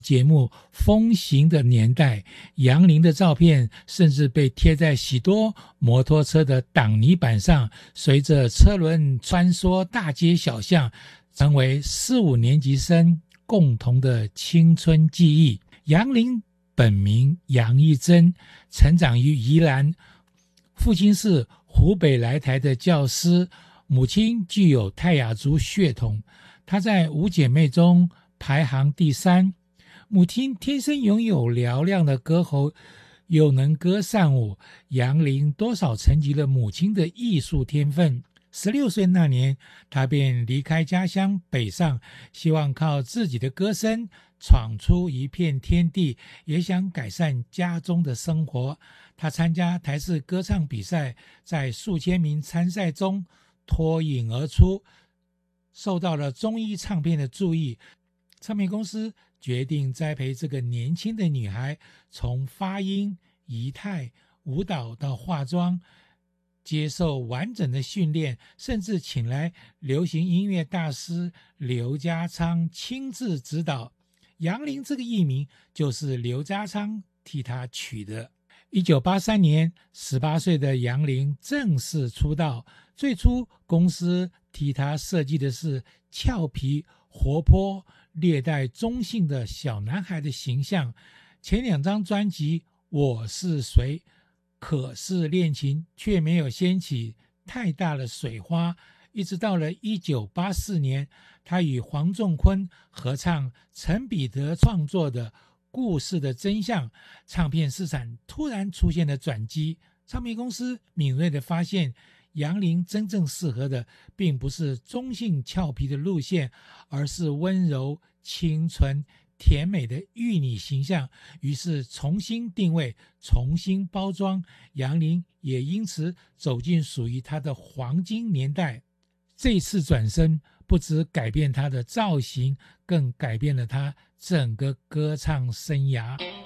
节目风行的年代，杨林的照片甚至被贴在许多摩托车的挡泥板上，随着车轮穿梭大街小巷，成为4、5年级生共同的青春记忆。杨林本名杨一珍，成长于宜兰，父亲是湖北来台的教师，母亲具有泰雅族血统，她在5姐妹中排行第3。母亲天生拥有嘹亮的歌喉，又能歌善舞，杨林多少承继了母亲的艺术天分。16岁那年，他便离开家乡北上，希望靠自己的歌声闯出一片天地，也想改善家中的生活。他参加台视歌唱比赛，在数千名参赛中脱颖而出，受到了中艺唱片的注意。唱片公司决定栽培这个年轻的女孩，从发音、仪态、舞蹈到化妆，接受完整的训练，甚至请来流行音乐大师刘家昌亲自指导。杨林这个艺名就是刘家昌替他取的。1983年，18岁的杨林正式出道，最初公司替他设计的是俏皮活泼略带中性的小男孩的形象。前2张专辑《我是谁》《可是恋情》却没有掀起太大的水花，一直到了1984年，他与黄仲坤合唱陈彼得创作的《故事的真相》，唱片市场突然出现了转机。唱片公司敏锐地发现，杨林真正适合的并不是中性俏皮的路线，而是温柔、清纯、甜美的玉女形象，于是重新定位，重新包装，杨林也因此走进属于他的黄金年代。这次转身不只改变他的造型，更改变了他整个歌唱生涯。